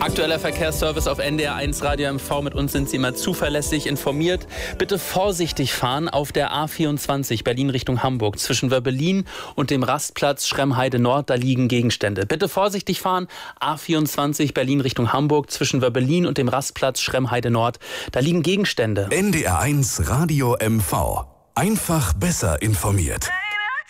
Aktueller Verkehrsservice auf NDR1 Radio MV. Mit uns sind Sie immer zuverlässig informiert. Bitte vorsichtig fahren auf der A24 Berlin Richtung Hamburg. Zwischen Wöbbelin und dem Rastplatz Schremheide Nord, da liegen Gegenstände. Bitte vorsichtig fahren, A24 Berlin Richtung Hamburg. Zwischen Wöbbelin und dem Rastplatz Schremheide Nord, da liegen Gegenstände. NDR1 Radio MV. Einfach besser informiert.